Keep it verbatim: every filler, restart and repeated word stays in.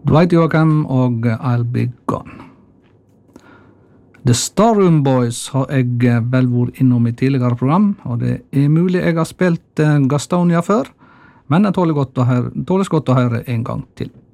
Dwight Yoakam og I'll Be Gone. The Starroom Boys har jeg vel vært innom i tidligere program, og det er mulig jeg har spilt Gastonia før, men det tåler godt å høre, tåles godt å høre en gang til.